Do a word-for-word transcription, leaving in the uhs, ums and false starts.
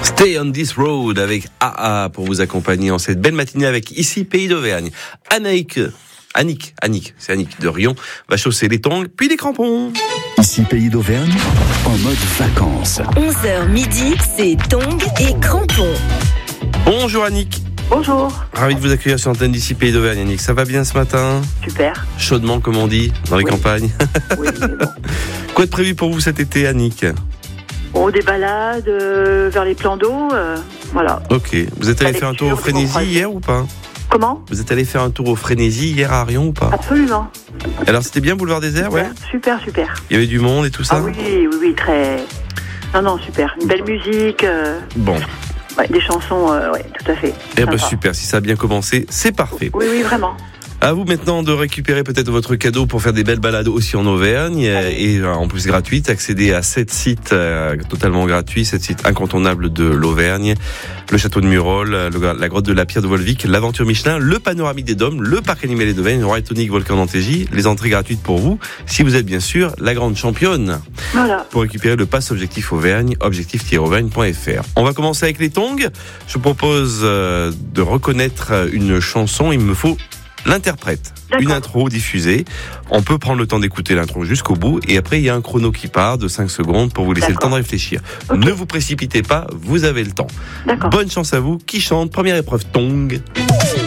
Stay on this road avec A A pour vous accompagner en cette belle matinée avec ici Pays d'Auvergne. Annick, Annick, Annick, c'est Annick de Rion, va chausser les tongs puis les crampons. Ici Pays d'Auvergne, en mode vacances. onze heures midi, c'est tongs et crampons. Bonjour Annick. Bonjour. Ravi de vous accueillir sur l'antenne d'ici Pays d'Auvergne. Annick, ça va bien ce matin? Super. Chaudement comme on dit, dans les oui. campagnes. Oui, c'est bon. Quoi de prévu pour vous cet été, Annick? Bon, des balades euh, vers les plans d'eau, euh, voilà. Ok. Vous êtes allé La faire un tour au lecture, des Frénésie bons hier ou pas? Comment? Vous êtes allé faire un tour au Frénésie hier à Rion ou pas? Absolument. Alors c'était bien Boulevard Désert, Super, ouais? super, super. Il y avait du monde et tout ça? Ah oui, oui, oui, très... Non, non, super. Une belle musique, euh, Bon. ouais, des chansons, euh, ouais, tout à fait. Eh ben Sympa. super, si ça a bien commencé, c'est parfait. Oui, oui, vraiment. À vous maintenant de récupérer peut-être votre cadeau pour faire des belles balades aussi en Auvergne et euh, en plus gratuite. Accéder à sept sites euh, totalement gratuits, sept sites incontournables de l'Auvergne. Le château de Murol, le, la grotte de la Pierre de Volvic, l'aventure Michelin, le panoramique des Dômes, le parc animalier d'Auvergne, le Royal Tonic Volcan d'Antégie. Les entrées gratuites pour vous, si vous êtes bien sûr la grande championne. Voilà. Pour récupérer le pass Objectif Auvergne, objectif tiret auvergne point f r. On va commencer avec les tongs. Je vous propose euh, de reconnaître une chanson. Il me faut l'interprète, D'accord. une intro diffusée. On peut prendre le temps d'écouter l'intro jusqu'au bout et après il y a un chrono qui part de cinq secondes pour vous laisser D'accord. le temps de réfléchir. Okay. Ne vous précipitez pas, vous avez le temps. D'accord. Bonne chance à vous. Qui chante? Première épreuve, tong.